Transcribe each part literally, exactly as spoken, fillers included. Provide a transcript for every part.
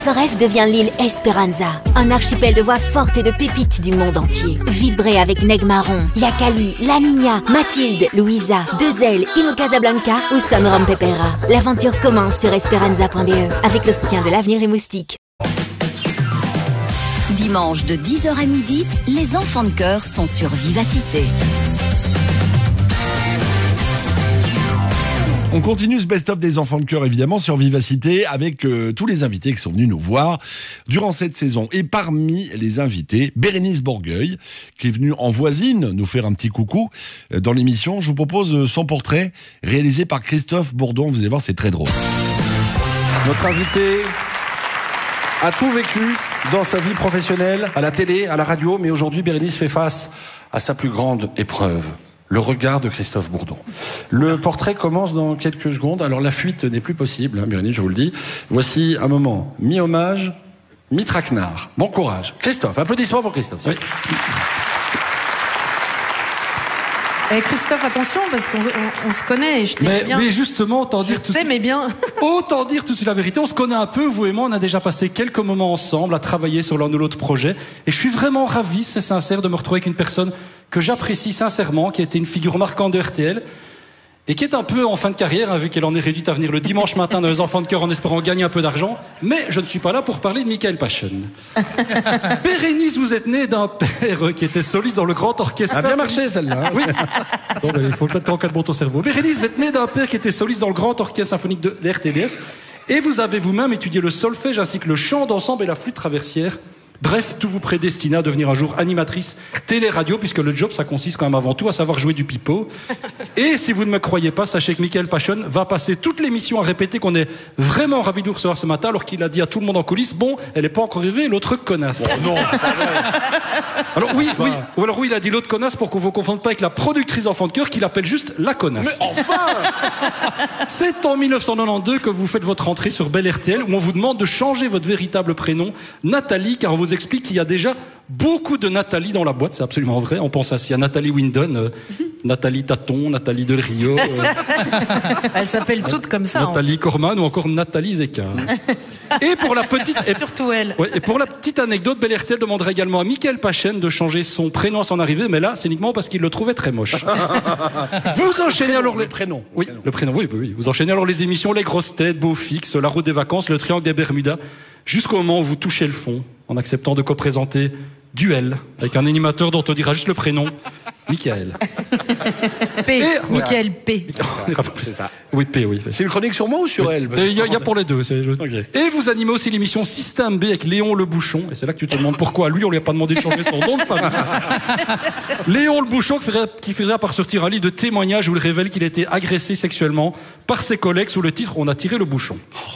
Bref devient l'île Esperanza, un archipel de voix fortes et de pépites du monde entier. Vibrez avec Neg Marron, Yakali, La Niña, Mathilde, Louisa, Deux-Ailes, Ino Casablanca ou Son Rom Pepera. L'aventure commence sur esperanza point b e avec le soutien de l'Avenir et Moustique. Dimanche de dix heures à midi, les enfants de cœur sont sur Vivacité. On continue ce best-of des enfants de cœur, évidemment, sur Vivacité, avec euh, tous les invités qui sont venus nous voir durant cette saison. Et parmi les invités, Bérénice Bourgueil, qui est venue en voisine nous faire un petit coucou euh, dans l'émission. Je vous propose euh, son portrait, réalisé par Christophe Bourdon. Vous allez voir, c'est très drôle. Notre invité a tout vécu dans sa vie professionnelle, à la télé, à la radio, mais aujourd'hui, Bérénice fait face à sa plus grande épreuve. Le regard de Christophe Bourdon. Le portrait commence dans quelques secondes. Alors la fuite n'est plus possible, hein, Bérénice, je vous le dis. Voici un moment mi-hommage, mi-traquenard. Bon courage. Christophe, applaudissements pour Christophe. Oui. Eh Christophe, attention, parce qu'on on, on se connaît et je t'aime bien. Mais justement, autant dire tout Je t'aimais bien. Autant dire tout de suite la vérité, on se connaît un peu, vous et moi, on a déjà passé quelques moments ensemble à travailler sur l'un ou l'autre projet. Et je suis vraiment ravi, c'est sincère, de me retrouver avec une personne que j'apprécie sincèrement, qui a été une figure marquante de R T L, et qui est un peu en fin de carrière, hein, vu qu'elle en est réduite à venir le dimanche matin dans les enfants de cœur en espérant gagner un peu d'argent. Mais je ne suis pas là pour parler de Michael Pachen. Bérénice, vous êtes née d'un père qui était soliste dans le grand orchestre. Ça a bien marché, celle-là. Hein. Oui. Bon, ben, il faut peut-être qu'en bon ton cerveau. Bérénice, vous êtes née d'un père qui était soliste dans le grand orchestre symphonique de l'R T D F. Et vous avez vous-même étudié le solfège ainsi que le chant d'ensemble et la flûte traversière. Bref, tout vous prédestine à devenir un jour animatrice télé-radio, puisque le job, ça consiste quand même avant tout à savoir jouer du pipeau. Et si vous ne me croyez pas, sachez que Michael Pachen va passer toute l'émission à répéter qu'on est vraiment ravis de vous recevoir ce matin, alors qu'il a dit à tout le monde en coulisses, bon, elle n'est pas encore arrivée, l'autre connasse. Oh non, c'est pas vrai. Alors oui, enfin. oui, ou alors oui, il a dit l'autre connasse pour qu'on ne vous confonde pas avec la productrice enfant de cœur, qu'il appelle juste la connasse. Mais enfin. C'est en mille neuf cent quatre-vingt-douze que vous faites votre entrée sur Bel R T L, où on vous demande de changer votre véritable prénom, Nathalie, car on vous explique qu'il y a déjà beaucoup de Nathalie dans la boîte, c'est absolument vrai. On pense ainsi à Nathalie Windon, euh, Nathalie Taton, Nathalie Del Rio. Euh, Elles s'appellent toutes comme ça. Nathalie hein. Corman ou encore Nathalie Zécard. Et pour la petite, et, Surtout elle. ouais, et pour la petite anecdote, Bel R T L demanderait également à Michael Pachen de changer son prénom à son arrivée, mais là, c'est uniquement parce qu'il le trouvait très moche. Vous enchaînez alors les le prénom. Oui, le prénom. Oui, oui. Vous enchaînez alors les émissions Les Grosses Têtes, Beau Fixe, La Route des Vacances, Le Triangle des Bermudas, jusqu'au moment où vous touchez le fond, en acceptant de co-présenter Duel, avec un animateur dont on dira juste le prénom, Michael. P, Et, Michael P. C'est ça. Oui, P, oui. C'est une chronique sur moi ou sur elle? Il y, y a pour les deux. C'est... Okay. Et vous animez aussi l'émission Système B avec Léon Le Bouchon. Et c'est là que tu te demandes pourquoi lui, on lui a pas demandé de changer son nom de famille. Léon Le Bouchon qui ferait, qui ferait par sortir un livre de témoignages où il révèle qu'il a été agressé sexuellement par ses collègues sous le titre On a tiré le bouchon.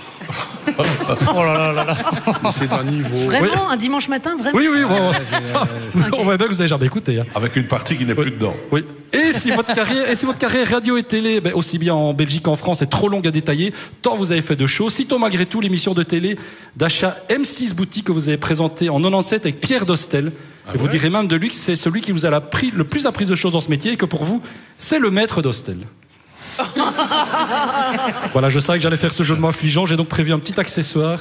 Oh là là là là. Mais c'est d'un niveau. Vraiment, oui. un dimanche matin, vraiment. Oui, oui, bon, on voit bien que vous avez jamais écouté. Hein. Avec une partie qui n'est oui. plus dedans. Oui. Et si votre carrière, et si votre carrière radio et télé, ben, aussi bien en Belgique qu'en France, est trop longue à détailler, tant vous avez fait de choses. Citons malgré tout l'émission de télé d'achat M six Boutique que vous avez présentée en quatre-vingt-dix-sept avec Pierre Dostel. Ah et ouais. Vous direz même de lui que c'est celui qui vous a la pris, le plus appris de choses dans ce métier et que pour vous, c'est le maître Dostel. Voilà, je savais que j'allais faire ce jeu de mots affligeant, j'ai donc prévu un petit accessoire.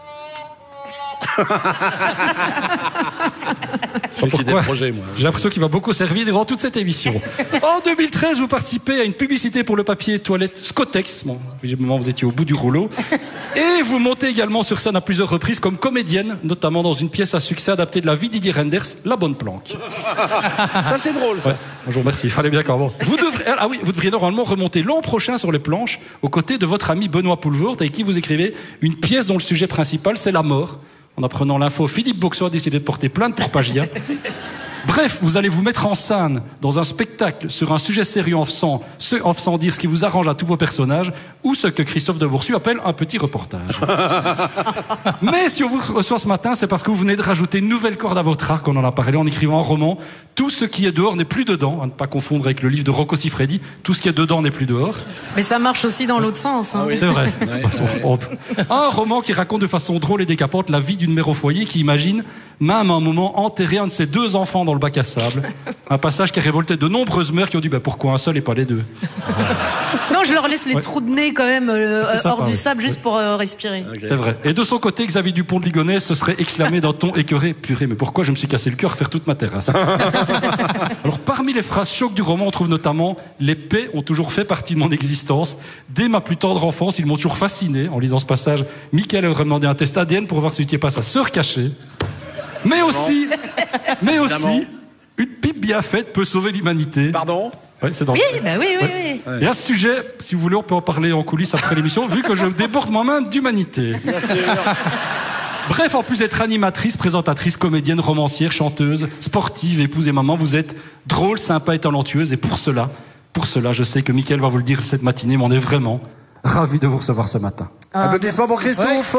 Projet, moi. J'ai l'impression qu'il va beaucoup servir durant toute cette émission. En deux mille treize, vous participez à une publicité pour le papier toilette Scotex. Bon, visiblement, vous étiez au bout du rouleau. Et vous montez également sur scène à plusieurs reprises comme comédienne, notamment dans une pièce à succès adaptée de la vie d'Didier Renders, La Bonne Planque. Ça, c'est drôle, ça. Ouais. Bonjour, merci. Il fallait bien quand même. Vous devrez, ah oui, vous devriez normalement remonter l'an prochain sur les planches aux côtés de votre ami Benoît Poulvoort, avec qui vous écrivez une pièce dont le sujet principal, c'est la mort. En apprenant l'info, Philippe Boxer a décidé de porter plainte pour plagiat. Bref, vous allez vous mettre en scène dans un spectacle sur un sujet sérieux en faisant, ce, en faisant dire ce qui vous arrange à tous vos personnages ou ce que Christophe de Boursu appelle un petit reportage. Mais si on vous reçoit ce matin, c'est parce que vous venez de rajouter une nouvelle corde à votre arc, on en a parlé en écrivant un roman. Tout ce qui est dehors n'est plus dedans, à ne pas confondre avec le livre de Rocco Siffredi. Tout ce qui est dedans n'est plus dehors. Mais ça marche aussi dans l'autre sens. Hein. Ah oui. C'est vrai. Ouais, ouais. Un roman qui raconte de façon drôle et décapante la vie d'une mère au foyer qui imagine, même à un moment, enterrer un de ses deux enfants dans le bac à sable. Un passage qui a révolté de nombreuses mères qui ont dit bah, pourquoi un seul et pas les deux. Non, je leur laisse les Ouais. trous de nez quand même euh, C'est sympa, hors du oui. sable juste pour euh, respirer. Okay. C'est vrai. Et de son côté, Xavier Dupont de Ligonnès se serait exclamé d'un ton écœuré purée, mais pourquoi je me suis cassé le cœur à faire toute ma terrasse. Alors, parmi les phrases chocs du roman, on trouve notamment les paix ont toujours fait partie de mon existence. Dès ma plus tendre enfance, ils m'ont toujours fasciné. En lisant ce passage, Michael aurait demandé un test A D N pour voir si c'était pas sa sœur cachée. Mais aussi, mais aussi, une pipe bien faite peut sauver l'humanité. Pardon? Ouais, c'est dans Oui, le- bah oui, oui, Ouais. oui. Et à ce sujet, si vous voulez, on peut en parler en coulisses après l'émission, vu que je déborde moi-même d'humanité. Bien sûr. Bref, en plus d'être animatrice, présentatrice, comédienne, romancière, chanteuse, sportive, épouse et maman, vous êtes drôle, sympa et talentueuse. Et pour cela, pour cela, je sais que Mickaël va vous le dire cette matinée, mais on est vraiment ravis de vous recevoir ce matin. Applaudissements pour Christophe.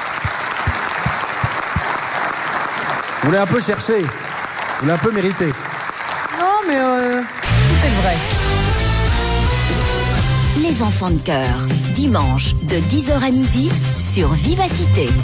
Vous l'avez un peu cherché. Vous l'avez un peu mérité. Non, mais euh, tout est vrai. Les enfants de cœur, dimanche de dix heures à midi sur Vivacité.